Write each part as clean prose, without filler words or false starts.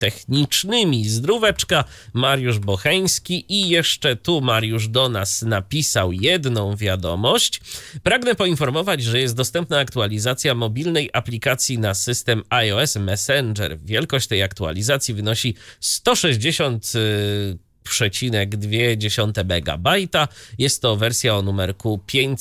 technicznymi. Zdróweczka, Mariusz Bocheński. I jeszcze tu Mariusz do nas napisał jedną wiadomość. Pragnę poinformować, że jest dostępna aktualizacja mobilnej aplikacji na system iOS Messenger. Wielkość tej aktualizacji wynosi 160,2 megabajta. Jest to wersja o numerku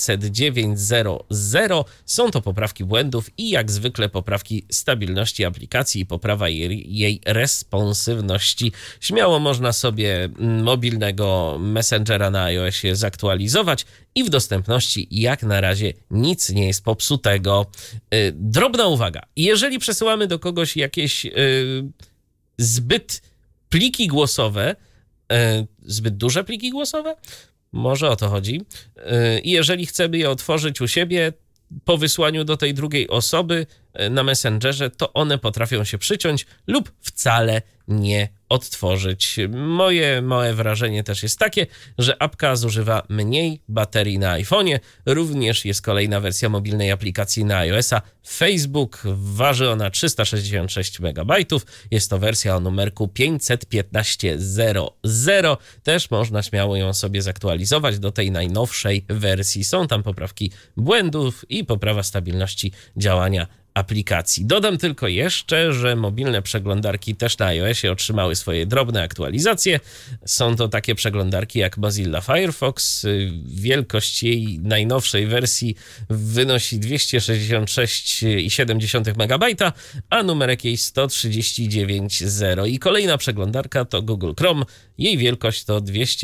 50900. Są to poprawki błędów i jak zwykle poprawki stabilności aplikacji i poprawa jej responsywności. Śmiało można sobie mobilnego Messengera na iOSie zaktualizować i w dostępności jak na razie nic nie jest popsutego. Drobna uwaga. Jeżeli przesyłamy do kogoś jakieś zbyt duże pliki głosowe? Może o to chodzi. I jeżeli chcemy je otworzyć u siebie po wysłaniu do tej drugiej osoby na Messengerze, to one potrafią się przyciąć lub wcale nie odtworzyć. Moje małe wrażenie też jest takie, że apka zużywa mniej baterii na iPhone'ie. Również jest kolejna wersja mobilnej aplikacji na iOS-a. Facebook, waży ona 366 MB. Jest to wersja o numerku 51500. Też można śmiało ją sobie zaktualizować do tej najnowszej wersji. Są tam poprawki błędów i poprawa stabilności działania aplikacji. Dodam tylko jeszcze, że mobilne przeglądarki też na iOSie otrzymały swoje drobne aktualizacje. Są to takie przeglądarki jak Mozilla Firefox. Wielkość jej najnowszej wersji wynosi 266,7 MB, a numerek jej 139,0. I kolejna przeglądarka to Google Chrome. Jej wielkość to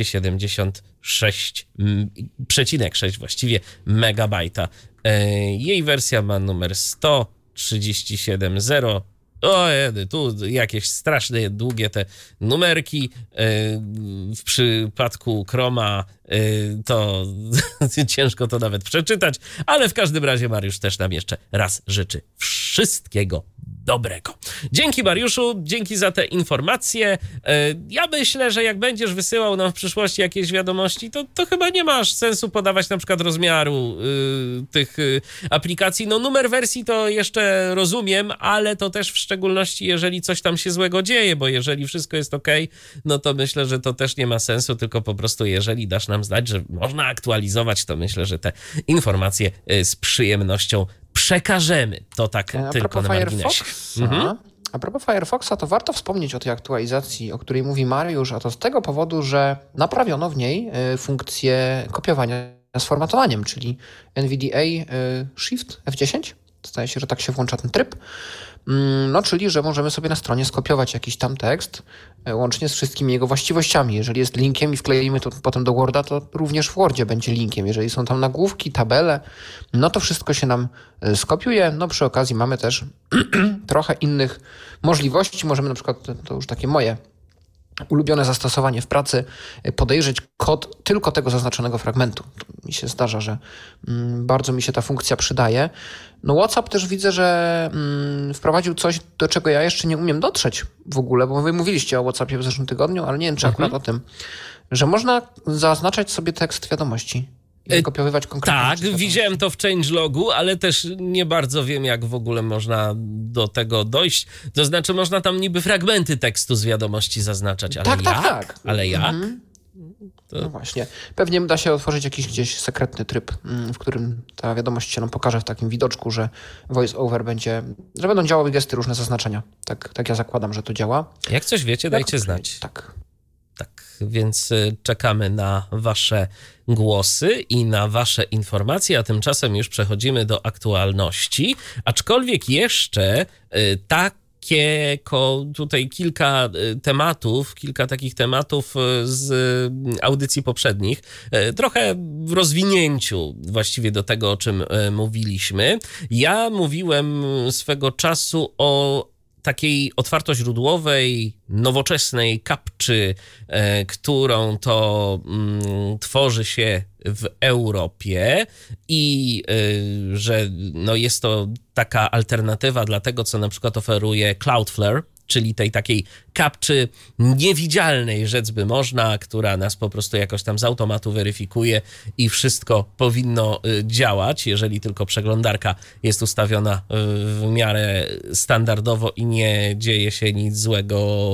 276,6 właściwie megabajta. Jej wersja ma numer 137,0. Tu jakieś strasznie długie te numerki. W przypadku Chroma to ciężko to nawet przeczytać, ale w każdym razie Mariusz też nam jeszcze raz życzy wszystkiego dobrego. Dzięki Mariuszu, dzięki za te informacje. Ja myślę, że jak będziesz wysyłał nam w przyszłości jakieś wiadomości, to chyba nie masz sensu podawać na przykład rozmiaru tych aplikacji. No numer wersji to jeszcze rozumiem, ale to też w szczególności jeżeli coś tam się złego dzieje, bo jeżeli wszystko jest okej, no to myślę, że to też nie ma sensu, tylko po prostu jeżeli dasz nam znać, że można aktualizować, to myślę, że te informacje z przyjemnością przekażemy. To tak tylko na marginesie. A propos Firefoxa, to warto wspomnieć o tej aktualizacji, o której mówi Mariusz, a to z tego powodu, że naprawiono w niej funkcję kopiowania z formatowaniem, czyli NVDA Shift F10. Zdaje się, że tak się włącza ten tryb. No, czyli, że możemy sobie na stronie skopiować jakiś tam tekst, łącznie z wszystkimi jego właściwościami. Jeżeli jest linkiem i wkleimy to potem do Worda, to również w Wordzie będzie linkiem. Jeżeli są tam nagłówki, tabele, no to wszystko się nam skopiuje. No przy okazji mamy też trochę innych możliwości. Możemy na przykład, to już takie moje ulubione zastosowanie w pracy, podejrzeć kod tylko tego zaznaczonego fragmentu. To mi się zdarza, że bardzo mi się ta funkcja przydaje. No WhatsApp też widzę, że wprowadził coś, do czego ja jeszcze nie umiem dotrzeć w ogóle, bo wy mówiliście o WhatsAppie w zeszłym tygodniu, ale nie wiem, czy akurat o tym, że można zaznaczać sobie tekst wiadomości i wykopiowywać konkretne Tak, widziałem to w changelogu, ale też nie bardzo wiem, jak w ogóle można do tego dojść. To znaczy, można tam niby fragmenty tekstu z wiadomości zaznaczać, ale tak. Ale jak? To... No właśnie. Pewnie da się otworzyć jakiś gdzieś sekretny tryb, w którym ta wiadomość się nam pokaże w takim widoczku, że voice over będzie, że będą działały gesty, różne zaznaczenia. Tak ja zakładam, że to działa. Jak coś wiecie, dajcie znać. Tak, więc czekamy na wasze głosy i na wasze informacje, a tymczasem już przechodzimy do aktualności. Aczkolwiek jeszcze tutaj kilka takich tematów z audycji poprzednich, trochę w rozwinięciu właściwie do tego, o czym mówiliśmy. Ja mówiłem swego czasu o takiej otwartoźródłowej, nowoczesnej kapczy, którą to tworzy się w Europie i że jest to taka alternatywa dla tego, co na przykład oferuje Cloudflare, czyli tej takiej kapczy niewidzialnej, rzec by można, która nas po prostu jakoś tam z automatu weryfikuje i wszystko powinno działać, jeżeli tylko przeglądarka jest ustawiona w miarę standardowo i nie dzieje się nic złego